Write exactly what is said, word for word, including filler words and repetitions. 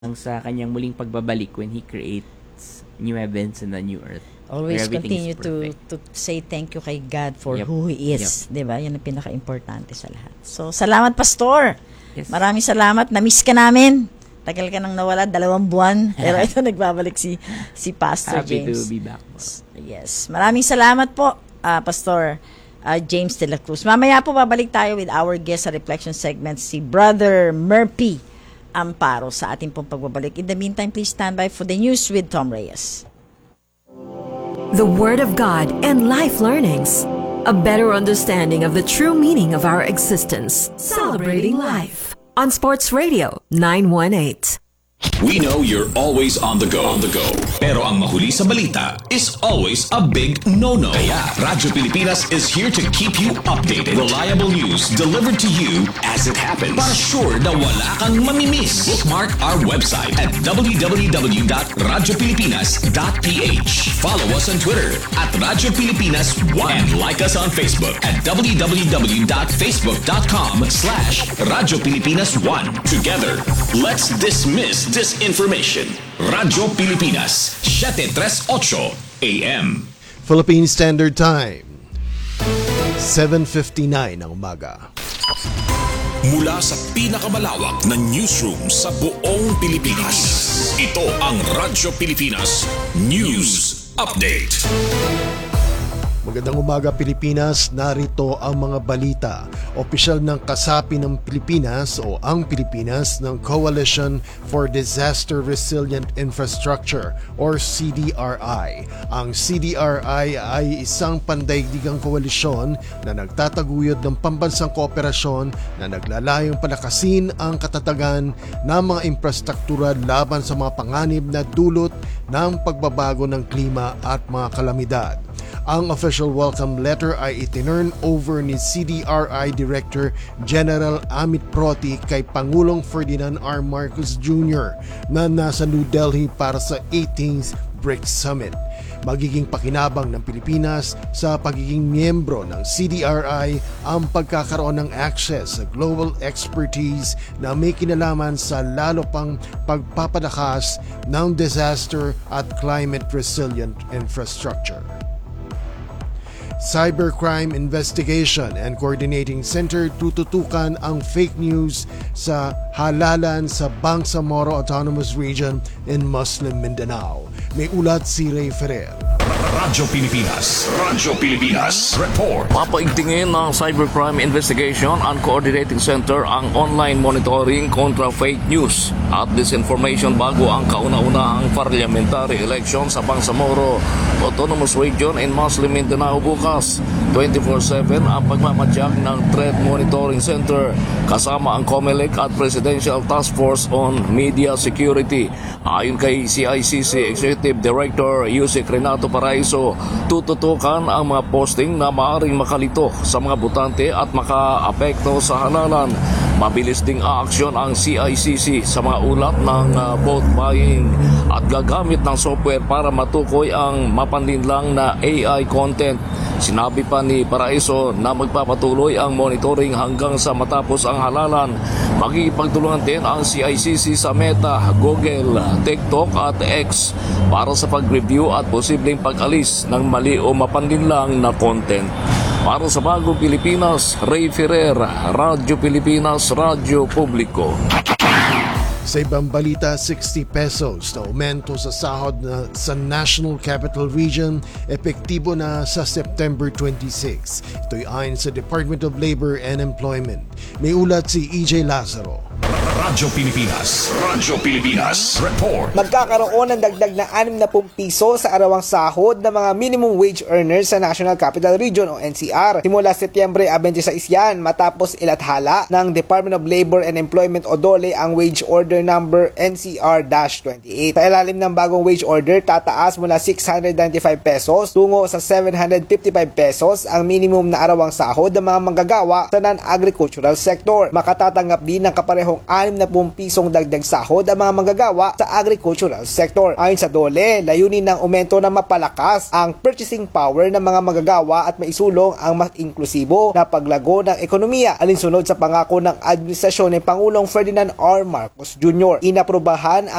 sa kanyang muling pagbabalik when He creates new heavens and a new earth. Always where everything continue is to perfect. to say thank you kay God for Yep. who He is. Di ba? Yan ang pinaka-importante sa lahat. So, salamat, Pastor. Yes. Maraming salamat. Na-miss ka namin. Tagal ka nang nawala, dalawang buwan. Pero ito, nagbabalik si si Pastor Happy James. to be back. Yes. Maraming salamat po, ah, Pastor ah, James de la Cruz. Mamaya po babalik tayo with our guest sa reflection segment, si Brother Murphy Amparo sa ating pong pagbabalik. In the meantime, please stand by for the news with Tom Reyes. The Word of God and life learnings. A better understanding of the true meaning of our existence. Celebrating life. On Sports Radio nine one eight. We know you're always on the go. On the go. Pero ang mahuli sa balita is always a big no-no. Kaya Radyo Pilipinas is here to keep you updated. Reliable news delivered to you as it happens. Para sure na wala kang mamimiss. Bookmark our website at w w w dot radyo pilipinas dot p h. Follow us on Twitter at Radyo Pilipinas one. And like us on Facebook at w w w dot facebook dot com slash Radyo Pilipinas one. Together, let's dismiss disinformation. Radyo Pilipinas, seven thirty-eight A M. Philippine Standard Time, seven fifty-nine ng umaga. Mula sa pinakamalawak na newsroom sa buong Pilipinas, ito ang Radyo Pilipinas News Update. Magandang umaga, Pilipinas. Narito ang mga balita. Opisyal ng kasapi ng Pilipinas o ang Pilipinas ng Coalition for Disaster Resilient Infrastructure or C D R I. Ang C D R I ay isang pandaigdigang koalisyon na nagtataguyod ng pambansang kooperasyon na naglalayong palakasin ang katatagan ng mga infrastruktura laban sa mga panganib na dulot ng pagbabago ng klima at mga kalamidad. Ang official welcome letter ay itinurn over ni C D R I Director General Amit Proti kay Pangulong Ferdinand R. Marcos Junior na nasa New Delhi para sa eighteenth BRICS Summit. Magiging pakinabang ng Pilipinas sa pagiging miyembro ng C D R I ang pagkakaroon ng access sa global expertise na may kinalaman sa lalo pang pagpapalakas ng disaster at climate resilient infrastructure. Cybercrime Investigation and Coordinating Center tututukan ang fake news sa halalan sa Bangsamoro Autonomous Region in Muslim Mindanao. May ulat si Ray Ferrer. Radyo Pilipinas, Radyo Pilipinas Report. Papaigtingin ng Cybercrime Investigation and Coordinating Center ang online monitoring kontra fake news at disinformation bago ang kauna-unahang parliamentary election sa Bangsamoro Autonomous Region in Muslim Mindanao bukas. twenty-four seven ang pagmamadyak ng Threat Monitoring Center kasama ang COMELEC at Presidential Task Force on Media Security. Ayon kay C I C C Executive Director Yusek Renato Paraiso, tututukan ang mga posting na maaaring makalito sa mga botante at makaapekto sa halalan. Mabilis ding aaksyon ang C I C C sa mga ulat ng uh, vote buying at gagamit ng software para matukoy ang mapanlinlang na A I content. Sinabi pa ni Paraiso na magpapatuloy ang monitoring hanggang sa matapos ang halalan. Makikipagtulungan din ang C I C C sa Meta, Google, TikTok at X para sa pag-review at posibleng pag-alis ng mali o mapanlinlang na content. Para sa Bagong Pilipinas, Ray Ferrer, Radyo Pilipinas, Radyo Publiko. Sa ibang balita, sixty pesos na aumento sa sahod na sa National Capital Region, epektibo na sa September twenty-sixth. Ito'y ayon sa Department of Labor and Employment. May ulat si E J Lazaro. Radyo Pilipinas, Radyo Pilipinas Report. Magkakaroon ng dagdag na sixty piso sa arawang sahod ng mga minimum wage earners sa National Capital Region o N C R. Simula Setyembre twenty-six yan matapos ilathala ng Department of Labor and Employment o DOLE ang wage order number N C R twenty-eight. Sa ilalim ng bagong wage order, tataas mula six hundred ninety-five pesos tungo sa seven hundred fifty-five pesos ang minimum na arawang sahod ng mga manggagawa sa non-agricultural sector. Makatatanggap din ng kaparehong sixty anim na pisong dagdag sahod ang mga manggagawa sa agricultural sector. Ayon sa DOLE, layunin ng aumento na mapalakas ang purchasing power ng mga manggagawa at maisulong ang mas inklusibo na paglago ng ekonomiya, alinsunod sa pangako ng administrasyon ni Pangulong Ferdinand R. Marcos Junior Inaprubahan ang